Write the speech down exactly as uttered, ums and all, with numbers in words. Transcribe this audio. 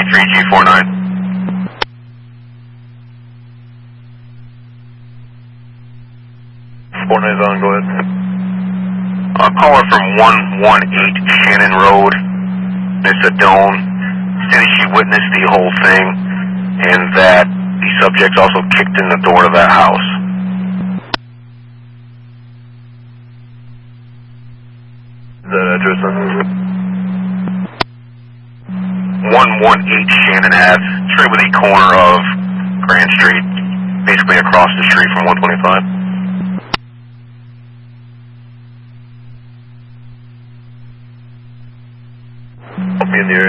three G four nine. four nine's on, go ahead. Uh, caller from one one eight Shannon Road, Miss Adone, said she witnessed the whole thing and that the subjects also kicked in the door to that house. Is that address on? one one eight Shannon Ave, straight with the corner of Grand Street, basically across the street from one twenty-five. I'll be in the area.